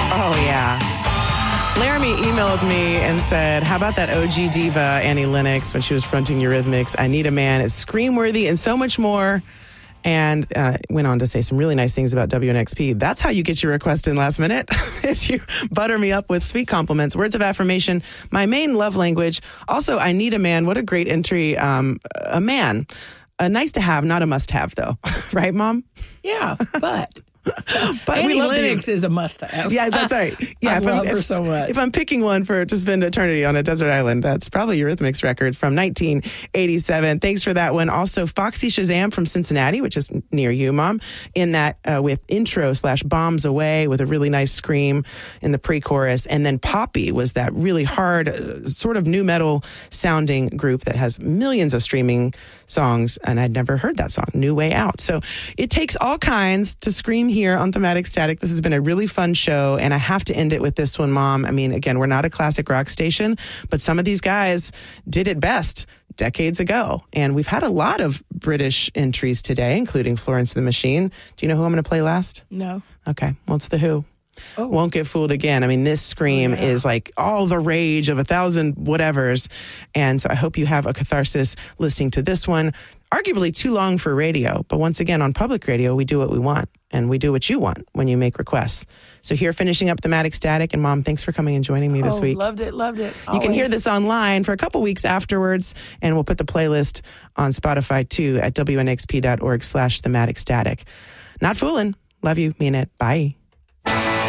Oh, yeah. Laramie emailed me and said, how about that OG diva, Annie Lennox, when she was fronting Eurythmics? I Need a Man. It's scream-worthy and so much more. And went on to say some really nice things about WNXP. That's how you get your request in last minute, is you butter me up with sweet compliments, words of affirmation, my main love language. Also, I Need a Man. What a great entry. A man. Nice to have, not a must-have, though. Right, Mom? Yeah, but Annie Lennox is a must-have. Yeah, that's right. Yeah, I love her so much. If I'm picking one to spend eternity on a desert island, that's probably Eurythmics record from 1987. Thanks for that one. Also, Foxy Shazam from Cincinnati, which is near you, Mom, in that with intro/bombs away with a really nice scream in the pre-chorus. And then Poppy was that really hard, sort of new metal sounding group that has millions of streaming songs, and I'd never heard that song, New Way Out. So it takes all kinds to scream here on Thematic Static. This has been a really fun show, and I have to end it with this one, Mom. I mean, again, we're not a classic rock station, but some of these guys did it best decades ago, and we've had a lot of British entries today, including Florence and the Machine. Do you know who I'm going to play last? No. Okay, well, it's The Who. Oh. Won't Get Fooled Again. I mean, this scream is like all the rage of 1,000 whatevers. And so I hope you have a catharsis listening to this one. Arguably too long for radio. But once again, on public radio, we do what we want. And we do what you want when you make requests. So here, finishing up Thematic Static. And Mom, thanks for coming and joining me this week. Loved it. Always. You can hear this online for a couple weeks afterwards. And we'll put the playlist on Spotify too at wnxp.org/thematicstatic. Not fooling. Love you. Mean it. Bye.